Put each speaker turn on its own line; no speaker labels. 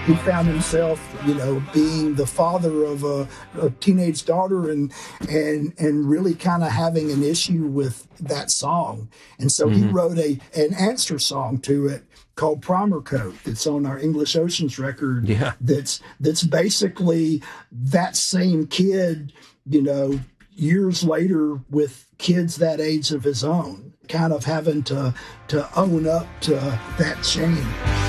he found himself, being the father of a teenage daughter and really kind of having an issue with that song. And so he wrote an answer song to it called Primer Coat. It's on our English Oceans record.
Yeah.
That's basically that same kid, years later with kids that age of his own, kind of having to own up to that shame.